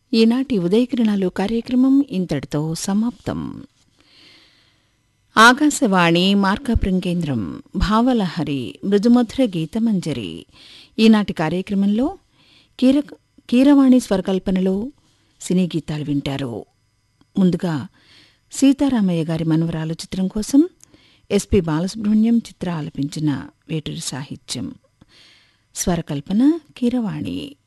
ఈనాటి ఉదయకిరణాలు కార్యక్రమం ఇంతటితో సమాప్తం. ఆకాశవాణి మార్కాపురం కేంద్రం భావలహరి మృదుమధుర గీతమంజరి. ఈనాటి కార్యక్రమంలో కీరవాణి స్వరకల్పనలో సినీ గీతాలు వింటారు. ముందుగా సీతారామయ్య గారి మనవరాలు చిత్రం కోసం ఎస్పి బాలసుబ్రహ్మణ్యం చిత్ర ఆలపించిన వేటూరి సాహిత్యం. స్వరకల్పన కీరవాణి.